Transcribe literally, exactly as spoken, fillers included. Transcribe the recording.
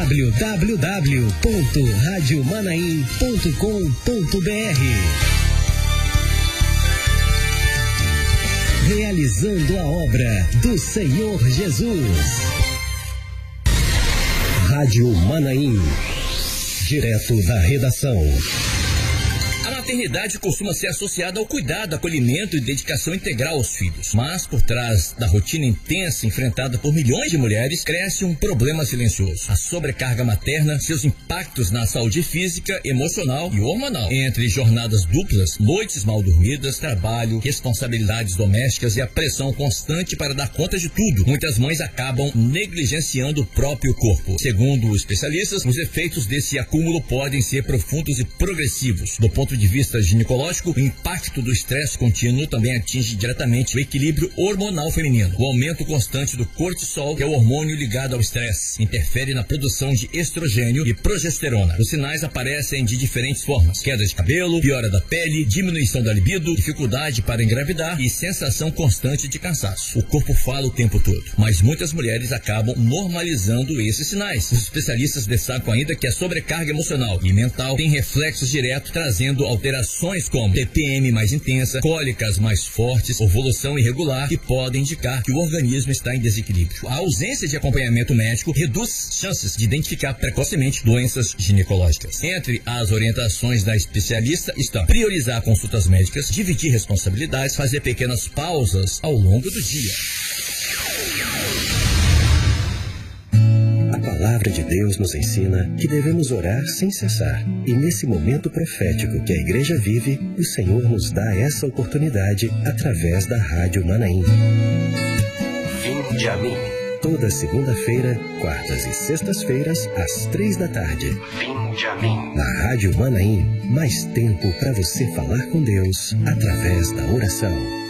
w w w ponto rádio manaim ponto com ponto b r. Realizando a obra do Senhor Jesus. Rádio Manaim, direto da redação. A maternidade costuma ser associada ao cuidado, acolhimento e dedicação integral aos filhos. Mas, por trás da rotina intensa enfrentada por milhões de mulheres, cresce um problema silencioso. A sobrecarga materna, seus impactos na saúde física, emocional e hormonal. Entre jornadas duplas, noites mal dormidas, trabalho, responsabilidades domésticas e a pressão constante para dar conta de tudo, muitas mães acabam negligenciando o próprio corpo. Segundo especialistas, os efeitos desse acúmulo podem ser profundos e progressivos. Do ponto de vista ginecológico, o impacto do estresse contínuo também atinge diretamente o equilíbrio hormonal feminino. O aumento constante do cortisol, que é o hormônio ligado ao estresse, interfere na produção de estrogênio e progesterona. Os sinais aparecem de diferentes formas: queda de cabelo, piora da pele, diminuição da libido, dificuldade para engravidar e sensação constante de cansaço. O corpo fala o tempo todo, mas muitas mulheres acabam normalizando esses sinais. Os especialistas destacam ainda que a sobrecarga emocional e mental tem reflexos diretos, trazendo alterações como T P M mais intensa, cólicas mais fortes, ovulação irregular, que podem indicar que o organismo está em desequilíbrio. A ausência de acompanhamento médico reduz chances de identificar precocemente doenças ginecológicas. Entre as orientações da especialista estão priorizar consultas médicas, dividir responsabilidades, fazer pequenas pausas ao longo do dia. A palavra de Deus nos ensina que devemos orar sem cessar. E nesse momento profético que a igreja vive, o Senhor nos dá essa oportunidade através da Rádio Manaim. Vinde a mim. Toda segunda-feira, quartas e sextas-feiras, às três da tarde. Vinde a mim. Na Rádio Manaim, mais tempo para você falar com Deus através da oração.